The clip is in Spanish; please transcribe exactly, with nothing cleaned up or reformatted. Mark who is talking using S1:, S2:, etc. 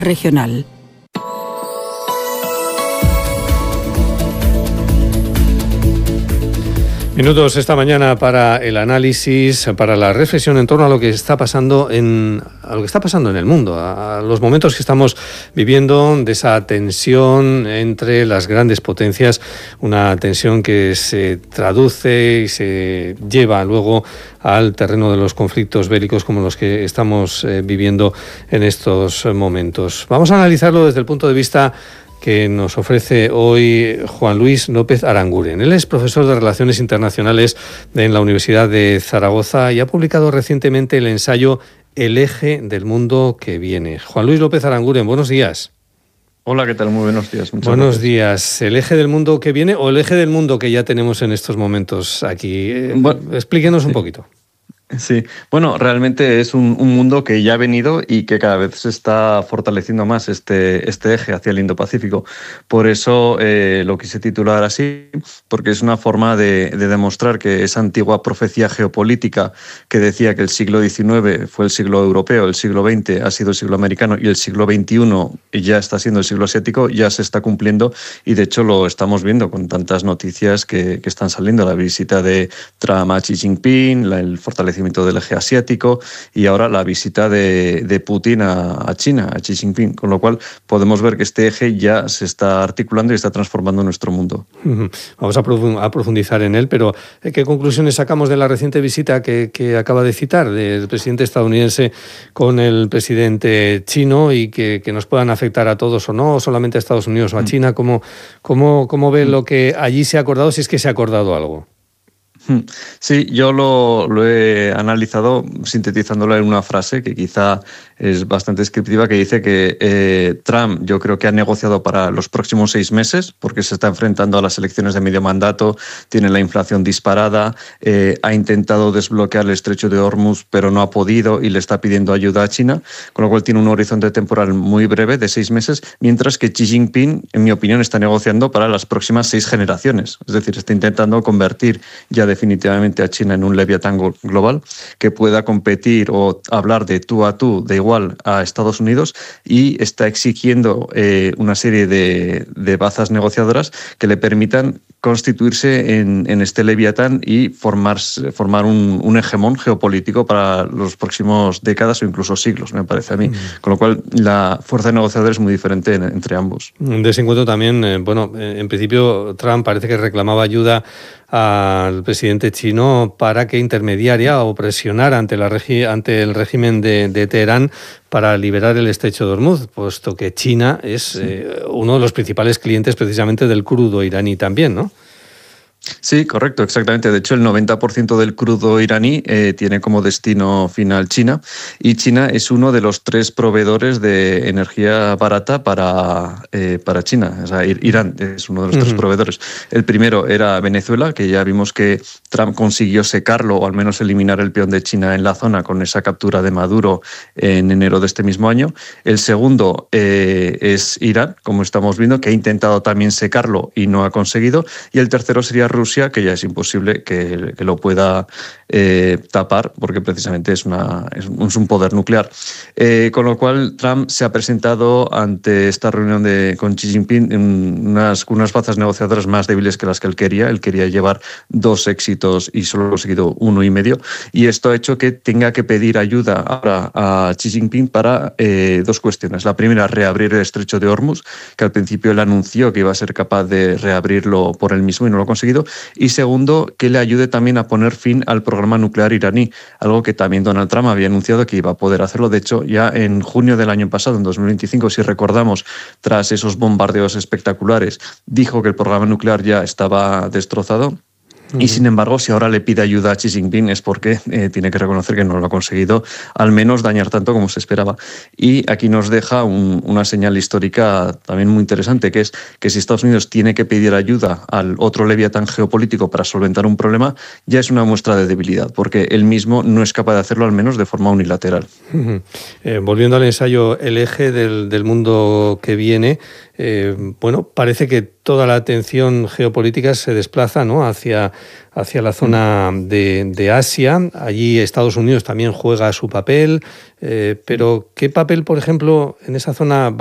S1: regional.
S2: Minutos esta mañana para el análisis, para la reflexión en torno a lo que está pasando en a lo que está pasando en el mundo, a los momentos que estamos viviendo de esa tensión entre las grandes potencias, una tensión que se traduce y se lleva luego al terreno de los conflictos bélicos como los que estamos eh, viviendo en estos momentos. Vamos a analizarlo desde el punto de vista que nos ofrece hoy Juan Luis López Aranguren. Él es profesor de Relaciones Internacionales en la Universidad de Zaragoza y ha publicado recientemente el ensayo El eje del mundo que viene. Juan Luis López Aranguren, buenos días.
S3: Hola, ¿qué tal? Muy buenos días. Muchas
S2: buenos
S3: gracias.
S2: días. ¿El eje del mundo que viene o el eje del mundo que ya tenemos en estos momentos aquí? Eh, bueno, explíquenos sí. un poquito.
S3: Sí, bueno, realmente es un, un mundo que ya ha venido y que cada vez se está fortaleciendo más este, este eje hacia el Indo-Pacífico. Por eso eh, lo quise titular así, porque es una forma de, de demostrar que esa antigua profecía geopolítica que decía que el siglo diecinueve fue el siglo europeo, el siglo veinte ha sido el siglo americano y el siglo veintiuno ya está siendo el siglo asiático, ya se está cumpliendo y de hecho lo estamos viendo con tantas noticias que, que están saliendo. La visita de Trump a Xi Jinping, la, el fortalecimiento del eje asiático y ahora la visita de, de Putin a, a China, a Xi Jinping, con lo cual podemos ver que este eje ya se está articulando y está transformando nuestro mundo.
S2: Vamos a profundizar en él, pero ¿qué conclusiones sacamos de la reciente visita que, que acaba de citar del presidente estadounidense con el presidente chino y que, que nos puedan afectar a todos o no, o solamente a Estados Unidos o a China? ¿Cómo, cómo, cómo ve lo que allí se ha acordado, si es que se ha acordado algo?
S3: Sí, yo lo, lo he analizado sintetizándolo en una frase que quizá es bastante descriptiva, que dice que eh, Trump yo creo que ha negociado para los próximos seis meses porque se está enfrentando a las elecciones de medio mandato, tiene la inflación disparada, eh, ha intentado desbloquear el estrecho de Hormuz pero no ha podido y le está pidiendo ayuda a China, con lo cual tiene un horizonte temporal muy breve de seis meses, mientras que Xi Jinping, en mi opinión, está negociando para las próximas seis generaciones, es decir, está intentando convertir ya definitivamente a China en un leviatán global que pueda competir o hablar de tú a tú, de igual a Estados Unidos, y está exigiendo eh, una serie de, de bazas negociadoras que le permitan constituirse en, en este leviatán y formarse, formar un, un hegemón geopolítico para los próximos décadas o incluso siglos, me parece a mí. Mm. Con lo cual, la fuerza negociadora es muy diferente en, entre ambos.
S2: De ese encuentro también, eh, bueno, en principio Trump parece que reclamaba ayuda al presidente chino para que intermediaria o presionara ante, la regi- ante el régimen de, de Teherán para liberar el estrecho de Hormuz, puesto que China es sí. eh, uno de los principales clientes precisamente del crudo iraní también, ¿no?
S3: Sí, correcto, exactamente. De hecho, el noventa por ciento del crudo iraní eh, tiene como destino final China, y China es uno de los tres proveedores de energía barata para, eh, para China. O sea, Irán es uno de los uh-huh. tres proveedores. El primero era Venezuela, que ya vimos que Trump consiguió secarlo o al menos eliminar el peón de China en la zona con esa captura de Maduro en enero de este mismo año. El segundo eh, es Irán, como estamos viendo, que ha intentado también secarlo y no ha conseguido. Y el tercero sería Rusia, que ya es imposible que, que lo pueda eh, tapar, porque precisamente es, una, es, un, es un poder nuclear. Eh, con lo cual, Trump se ha presentado ante esta reunión de, con Xi Jinping en unas, unas bazas negociadoras más débiles que las que él quería. Él quería llevar dos éxitos y solo ha conseguido uno y medio. Y esto ha hecho que tenga que pedir ayuda ahora a Xi Jinping para eh, dos cuestiones. La primera, reabrir el estrecho de Hormuz, que al principio él anunció que iba a ser capaz de reabrirlo por él mismo y no lo ha conseguido. Y segundo, que le ayude también a poner fin al programa nuclear iraní, algo que también Donald Trump había anunciado que iba a poder hacerlo. De hecho, ya en junio del año pasado, en dos mil veinticinco, si recordamos, tras esos bombardeos espectaculares, dijo que el programa nuclear ya estaba destrozado. Y sin embargo, si ahora le pide ayuda a Xi Jinping es porque eh, tiene que reconocer que no lo ha conseguido al menos dañar tanto como se esperaba. Y aquí nos deja un, una señal histórica también muy interesante, que es que si Estados Unidos tiene que pedir ayuda al otro leviatán geopolítico para solventar un problema, ya es una muestra de debilidad, porque él mismo no es capaz de hacerlo, al menos de forma unilateral.
S2: Uh-huh. Eh, volviendo al ensayo, el eje del, del mundo que viene, eh, bueno, parece que toda la atención geopolítica se desplaza, ¿no?, hacia, hacia la zona de, de Asia. Allí Estados Unidos también juega su papel, eh, pero ¿qué papel, por ejemplo, en esa zona